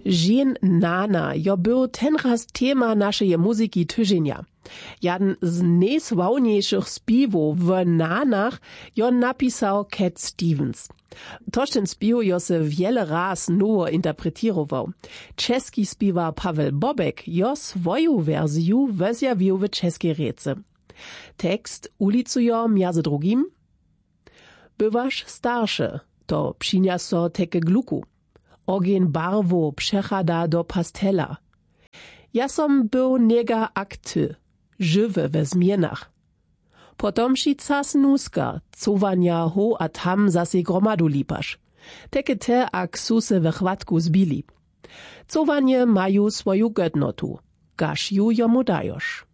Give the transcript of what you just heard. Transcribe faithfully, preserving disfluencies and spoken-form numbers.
Žen nana, jo był tenraz tema naszej muzyki tydzienia. Jeden z najsławniejszych śpiewów w nanach jo napisał Cat Stevens. Toż ten śpiew jo se wiele raz nowo interpretirował. Czeski śpiewar Paweł Bobek jo swoją wersję wezjawił w czeskiej rece. Tekst ulicujo między drugim: Bywasz starszy, to przyniaso teke gluku. Ogień barwu przechada do pastela. Ja som był niega akty, żywy we zmienach. Potom si cas nuska, cowania ho a tam zase gromadu lipasz. Teke te ak su se we chwatku zbili. Cowanie maju swoju gödnotu, gaż ju jomu dajosz.